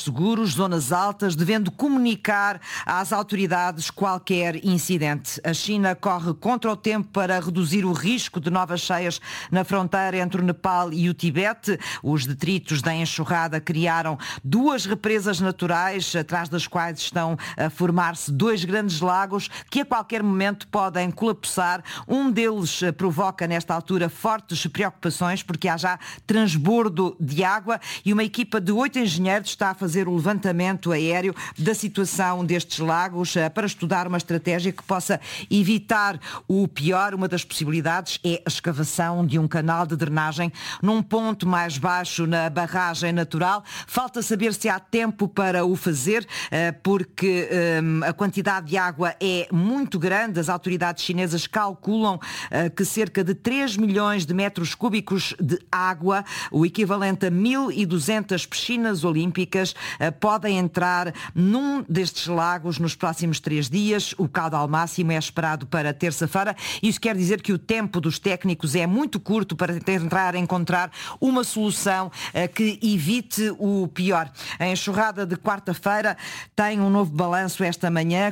seguros, zonas altas, devendo comunicar às autoridades qualquer incidente. A China corre contra o tempo para reduzir o risco de novas cheias na fronteira entre o Nepal e o Tibete. Os detritos da enxurrada criaram 2 represas naturais, atrás das quais estão a formar-se 2 grandes lagos que a qualquer momento podem colapsar. Um deles provoca nesta altura fortes preocupações porque há já transbordo de água e uma equipa de 8 engenheiros está a fazer o levantamento aéreo da situação destes lagos para estudar uma estratégia que possa evitar o pior. Uma das possibilidades é a escavação de um canal de drenagem num ponto mais baixo na barragem natural. Falta saber se há tempo para o fazer, porque a quantidade de água é muito grande. As autoridades chinesas calculam que cerca de 3 milhões de metros cúbicos de água, o equivalente a 1.200 piscinas olímpicas, podem entrar num destes lagos nos próximos 3 dias. O caudal máximo é esperado para terça-feira. Isso quer dizer que o tempo dos técnicos é muito curto para tentar encontrar uma solução que evite o pior. A enxurrada de quarta-feira tem um novo balanço esta manhã,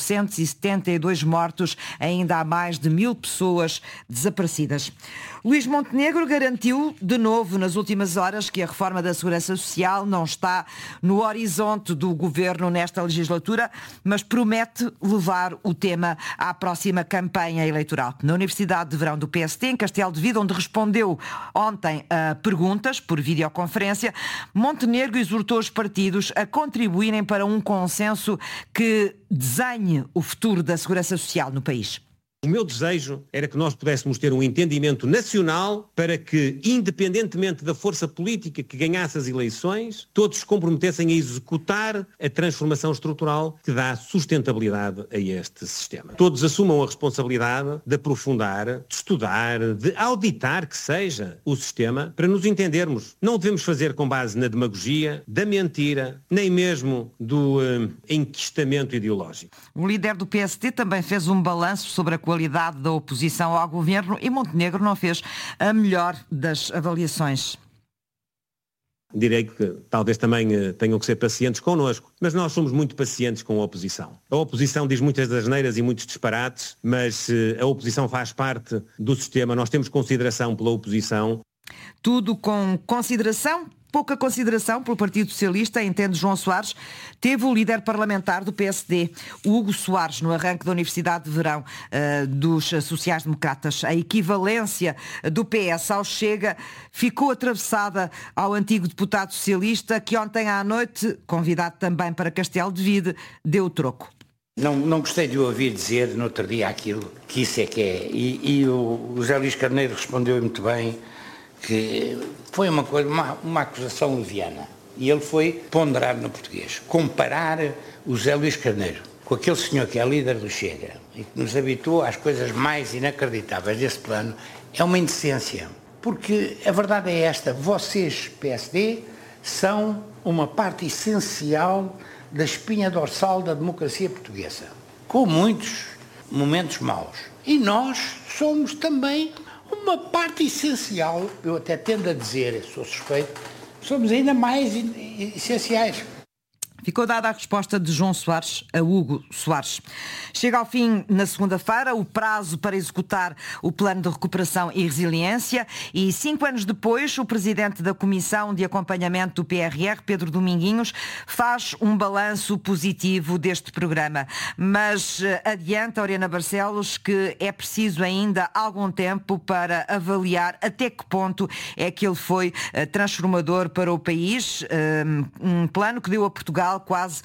472 mortos, ainda há mais de 1.000 pessoas desaparecidas. Luís Montenegro garantiu de novo nas últimas horas que a reforma da Segurança Social não está no horizonte do governo nesta legislatura, mas promete levar o tema à próxima campanha eleitoral. Na Universidade de Verão do PSD, em Castelo de Vide, onde respondeu ontem a perguntas por videoconferência, Montenegro exortou os partidos a contribuírem para um consenso que desenhe o futuro da Segurança Social no país. O meu desejo era que nós pudéssemos ter um entendimento nacional para que, independentemente da força política que ganhasse as eleições, todos se comprometessem a executar a transformação estrutural que dá sustentabilidade a este sistema. Todos assumam a responsabilidade de aprofundar, de estudar, de auditar, que seja, o sistema, para nos entendermos. Não devemos fazer com base na demagogia, da mentira, nem mesmo do enquistamento ideológico. O líder do PSD também fez um balanço sobre a qualidade da oposição ao governo e Montenegro não fez a melhor das avaliações. Direi que talvez também tenham que ser pacientes connosco, mas nós somos muito pacientes com a oposição. A oposição diz muitas asneiras e muitos disparates, mas a oposição faz parte do sistema, nós temos consideração pela oposição. Tudo com consideração? Pouca consideração pelo Partido Socialista, entende João Soares. Teve o líder parlamentar do PSD, Hugo Soares, no arranque da Universidade de Verão dos sociais-democratas. A equivalência do PS ao Chega ficou atravessada ao antigo deputado socialista, que ontem à noite, convidado também para Castelo de Vide, deu o troco. Não gostei de o ouvir dizer no outro dia aquilo, que isso é que é. E o José Luís Carneiro respondeu muito bem, que foi uma acusação leviana. E ele foi ponderar no português. Comparar o José Luís Carneiro com aquele senhor que é líder do Chega e que nos habituou às coisas mais inacreditáveis desse plano é uma indecência. Porque a verdade é esta, vocês, PSD, são uma parte essencial da espinha dorsal da democracia portuguesa, com muitos momentos maus. E nós somos também uma parte essencial, eu até tendo a dizer, sou suspeito, somos ainda mais essenciais. Ficou dada a resposta de João Soares a Hugo Soares. Chega ao fim, na segunda-feira, o prazo para executar o Plano de Recuperação e Resiliência e 5 anos depois, o Presidente da Comissão de Acompanhamento do PRR, Pedro Dominguinhos, faz um balanço positivo deste programa. Mas adianta, Oriana Barcelos, que é preciso ainda algum tempo para avaliar até que ponto é que ele foi transformador para o país. Um plano que deu a Portugal quase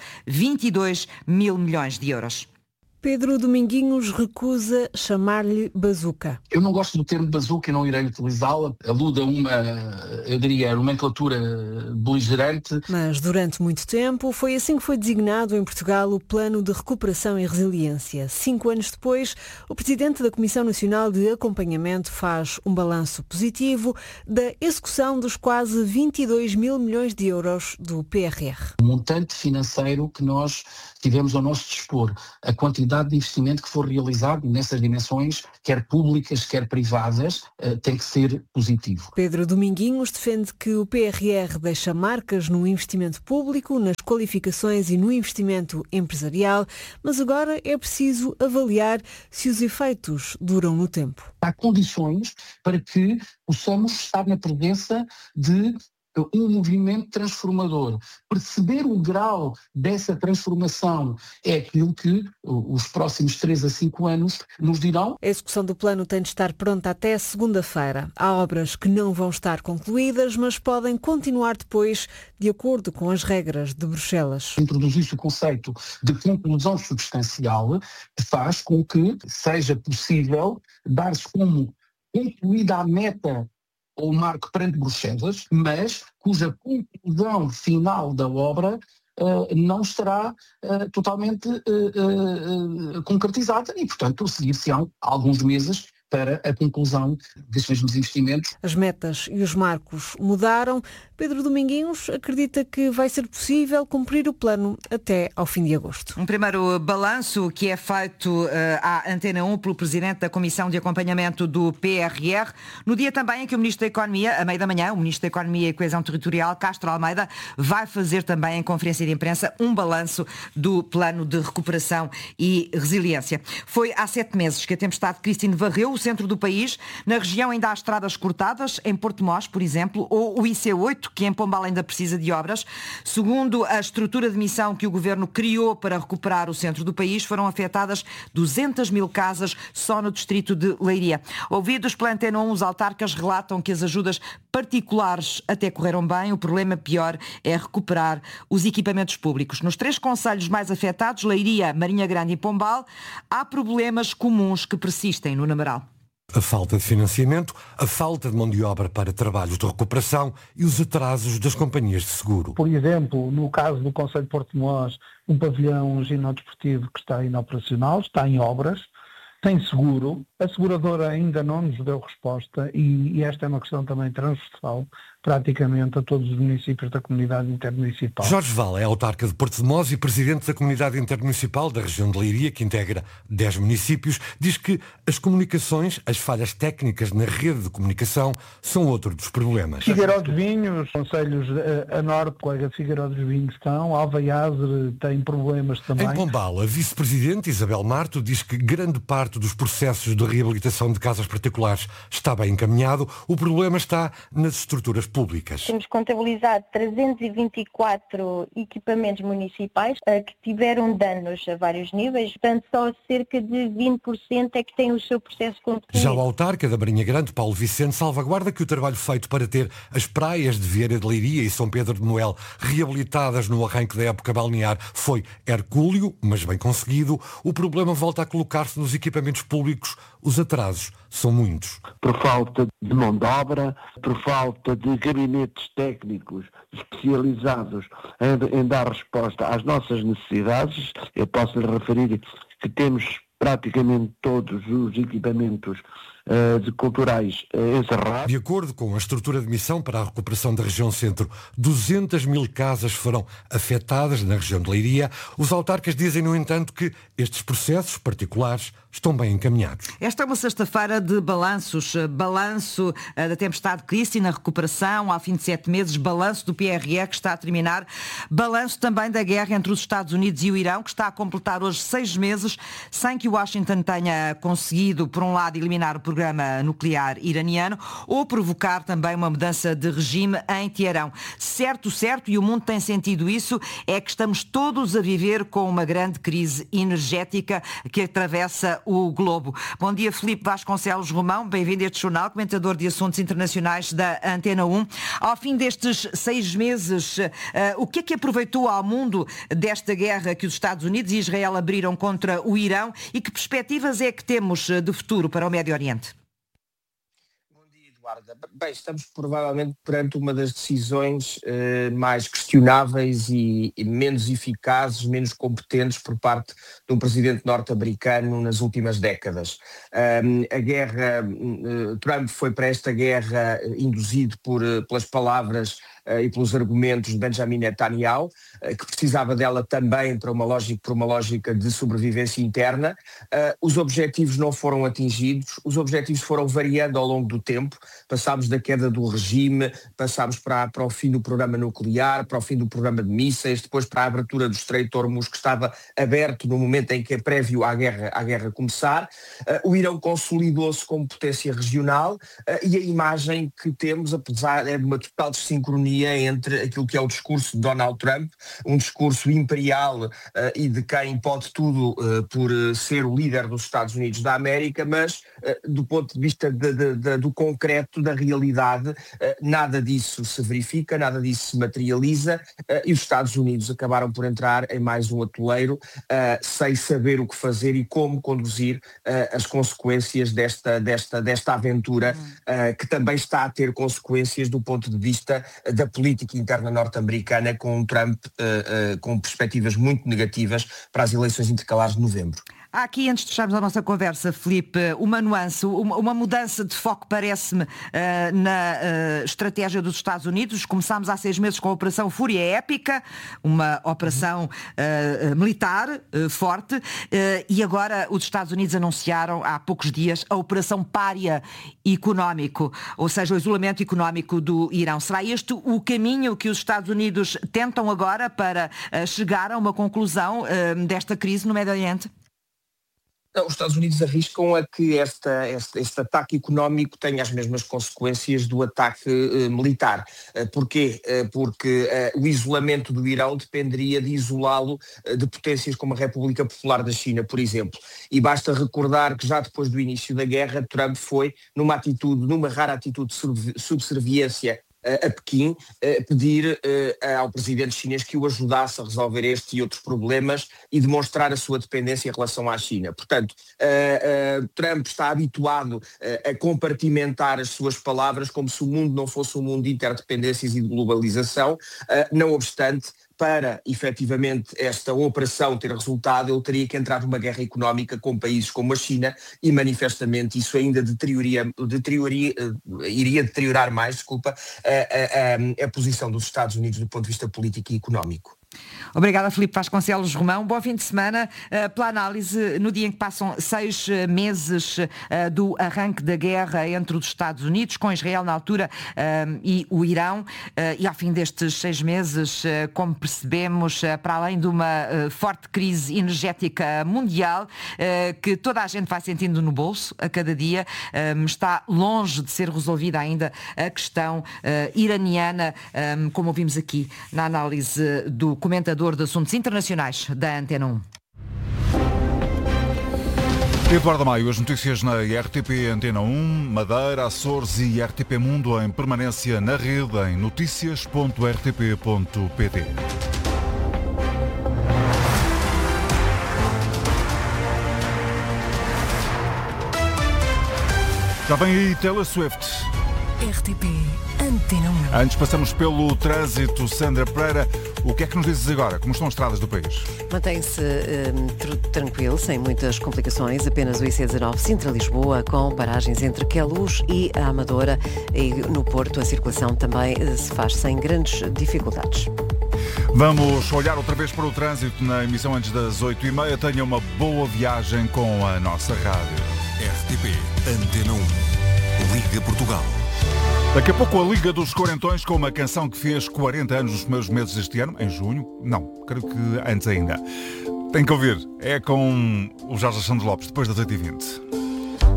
22 mil milhões de euros. Pedro Dominguinhos recusa chamar-lhe bazuca. Eu não gosto do termo bazuca e não irei utilizá-la. Alude a uma, eu diria, nomenclatura beligerante. Mas durante muito tempo foi assim que foi designado em Portugal o Plano de Recuperação e Resiliência. 5 anos depois, o Presidente da Comissão Nacional de Acompanhamento faz um balanço positivo da execução dos quase 22 mil milhões de euros do PRR. O montante financeiro que nós tivemos ao nosso dispor, a quantidade qualidade de investimento que for realizado nessas dimensões, quer públicas, quer privadas, tem que ser positivo. Pedro Dominguinhos defende que o PRR deixa marcas no investimento público, nas qualificações e no investimento empresarial, mas agora é preciso avaliar se os efeitos duram no tempo. Há condições para que possamos estar na presença de um movimento transformador. Perceber o grau dessa transformação é aquilo que os próximos 3 a 5 anos nos dirão. A execução do plano tem de estar pronta até segunda-feira. Há obras que não vão estar concluídas, mas podem continuar depois, de acordo com as regras de Bruxelas. Introduzir-se o conceito de conclusão substancial faz com que seja possível dar-se como concluída a meta ou marco perante Bruxelas, mas cuja conclusão final da obra não estará totalmente concretizada e, portanto, seguir-se-ão alguns meses para a conclusão destes mesmos investimentos. As metas e os marcos mudaram. Pedro Dominguinhos acredita que vai ser possível cumprir o plano até ao fim de agosto. Um primeiro balanço que é feito à Antena 1 pelo Presidente da Comissão de Acompanhamento do PRR, no dia também em que o Ministro da Economia, à meia da manhã, o Ministro da Economia e Coesão Territorial, Castro Almeida, vai fazer também em conferência de imprensa um balanço do Plano de Recuperação e Resiliência. Foi há 7 meses que a tempestade Christine varreu o centro do país. Na região ainda há estradas cortadas, em Porto Mós, por exemplo, ou o IC8, que em Pombal ainda precisa de obras. Segundo a estrutura de missão que o Governo criou para recuperar o centro do país, foram afetadas 200 mil casas só no distrito de Leiria. Ouvidos pela Antena 1, os autarcas relatam que as ajudas particulares até correram bem. O problema pior é recuperar os equipamentos públicos. Nos 3 concelhos mais afetados, Leiria, Marinha Grande e Pombal, há problemas comuns que persistem no Namaral. A falta de financiamento, a falta de mão de obra para trabalhos de recuperação e os atrasos das companhias de seguro. Por exemplo, no caso do concelho de Porto Mós, um pavilhão ginodisportivo que está inoperacional, está em obras, tem seguro, a seguradora ainda não nos deu resposta e esta é uma questão também transversal praticamente a todos os municípios da comunidade intermunicipal. Jorge Val é autarca de Porto de Mós e presidente da comunidade intermunicipal da região de Leiria, que integra 10 municípios, diz que as comunicações, as falhas técnicas na rede de comunicação são outro dos problemas. Figueiró dos Vinhos, concelhos a norte, colega de Figueiró dos Vinhos estão, Alvaiazre tem problemas também. Em Pombal, a vice-presidente Isabel Marto diz que grande parte dos processos de reabilitação de casas particulares está bem encaminhado, o problema está nas estruturas públicas. Temos contabilizado 324 equipamentos municipais que tiveram danos a vários níveis, portanto só cerca de 20% é que tem o seu processo concluído. Já o autarca da Marinha Grande, Paulo Vicente, salvaguarda que o trabalho feito para ter as praias de Vieira de Leiria e São Pedro de Moel reabilitadas no arranque da época balnear foi hercúleo, mas bem conseguido. O problema volta a colocar-se nos equipamentos públicos. Os atrasos são muitos. Por falta de mão de obra, por falta de gabinetes técnicos especializados em dar resposta às nossas necessidades, eu posso lhe referir que temos praticamente todos os equipamentos culturais encerrados. De acordo com a estrutura de missão para a recuperação da região centro, 200 mil casas foram afetadas na região de Leiria. Os autarcas dizem, no entanto, que estes processos particulares estão bem encaminhados. Esta é uma sexta-feira de balanços. Balanço da tempestade Christine, na recuperação, ao fim de 7 meses. Balanço do PRR, que está a terminar. Balanço também da guerra entre os Estados Unidos e o Irão, que está a completar hoje 6 meses, sem que Washington tenha conseguido, por um lado, eliminar o programa nuclear iraniano ou provocar também uma mudança de regime em Teherão. Certo, e o mundo tem sentido isso, é que estamos todos a viver com uma grande crise energética que atravessa o globo. Bom dia, Filipe Vasconcelos Romão, bem-vindo a este jornal, comentador de assuntos internacionais da Antena 1. Ao fim destes 6 meses, o que é que aproveitou ao mundo desta guerra que os Estados Unidos e Israel abriram contra o Irão e que perspectivas é que temos de futuro para o Médio Oriente? Bem, estamos provavelmente perante uma das decisões mais questionáveis e menos eficazes, menos competentes por parte de um presidente norte-americano nas últimas décadas. A guerra, Trump foi para esta guerra induzido pelas palavras e pelos argumentos de Benjamin Netanyahu, que precisava dela também por uma lógica de sobrevivência interna. Os objetivos não foram atingidos, os objetivos foram variando ao longo do tempo. Passámos da queda do regime, passámos para o fim do programa nuclear, para o fim do programa de mísseis, depois para a abertura do Estreito de Hormuz, que estava aberto no momento em que é prévio à guerra começar. O Irão consolidou-se como potência regional e a imagem que temos, apesar de uma total desincronia entre aquilo que é o discurso de Donald Trump, um discurso imperial e de quem pode tudo por ser o líder dos Estados Unidos da América, mas do ponto de vista do concreto, da realidade, nada disso se verifica, nada disso se materializa e os Estados Unidos acabaram por entrar em mais um atoleiro sem saber o que fazer e como conduzir as consequências desta aventura que também está a ter consequências do ponto de vista da política interna norte-americana, com Trump com perspectivas muito negativas para as eleições intercalares de novembro. Há aqui, antes de fecharmos a nossa conversa, Filipe, uma nuance, uma mudança de foco, parece-me, na estratégia dos Estados Unidos. Começámos há 6 meses com a Operação Fúria Épica, uma operação militar forte, e agora os Estados Unidos anunciaram há poucos dias a Operação Pária Económico, ou seja, o isolamento económico do Irão. Será este o caminho que os Estados Unidos tentam agora para chegar a uma conclusão desta crise no Médio Oriente? Os Estados Unidos arriscam a que este ataque económico tenha as mesmas consequências do ataque militar. Porquê? Porque o isolamento do Irão dependeria de isolá-lo de potências como a República Popular da China, por exemplo. E basta recordar que já depois do início da guerra, Trump foi, numa rara atitude de subserviência a Pequim, pedir ao presidente chinês que o ajudasse a resolver este e outros problemas e demonstrar a sua dependência em relação à China. Portanto, Trump está habituado a compartimentar as suas palavras como se o mundo não fosse um mundo de interdependências e de globalização. Não obstante, para efetivamente esta operação ter resultado, ele teria que entrar numa guerra económica com países como a China e manifestamente isso ainda iria deteriorar mais, a posição dos Estados Unidos do ponto de vista político e económico. Obrigada, Filipe Vasconcelos Romão. Bom fim de semana. Pela análise, no dia em que passam 6 meses do arranque da guerra entre os Estados Unidos, com Israel na altura, e o Irão, e ao fim destes 6 meses, como percebemos, para além de uma forte crise energética mundial, que toda a gente vai sentindo no bolso a cada dia, está longe de ser resolvida ainda a questão iraniana, como ouvimos aqui na análise do comentador de assuntos internacionais da Antena 1. Eduardo Maio, as notícias na RTP Antena 1, Madeira, Açores e RTP Mundo em permanência na rede em noticias.rtp.pt. Já vem aí Taylor Swift. RTP Antena 1. Antes passamos pelo trânsito. Sandra Pereira, o que é que nos dizes agora? Como estão as estradas do país? Mantém-se tranquilo, sem muitas complicações. Apenas o IC19 Sintra-Lisboa, com paragens entre Queluz e a Amadora. E no Porto a circulação também se faz sem grandes dificuldades. Vamos olhar outra vez para o trânsito na emissão antes das 8h30. Tenha uma boa viagem com a nossa rádio. RTP Antena 1. Liga Portugal. Daqui a pouco a Liga dos Quarentões, com uma canção que fez 40 anos nos primeiros meses deste ano, em junho. Não, creio que antes ainda. Tem que ouvir. É com o Jorge Santos Lopes, depois das 8h20.